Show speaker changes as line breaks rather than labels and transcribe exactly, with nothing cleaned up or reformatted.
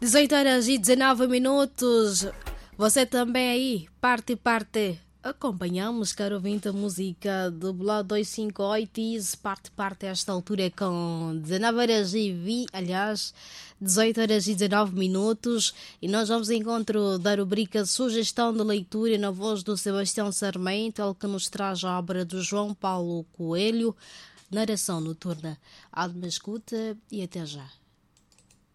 dezoito horas e dezenove minutos. Você também aí, parte, parte. Acompanhamos, caro ouvinte, a música do Bloco duzentos e cinquenta e oito e parte, parte a esta altura com dezenove horas e vinte, aliás, dezoito horas e dezenove minutos. E nós vamos ao encontro da rubrica Sugestão de Leitura na voz do Sebastião Sarmento, ele que nos traz a obra do João Paulo Coelho, Narração Noturna. Alma escuta e até já.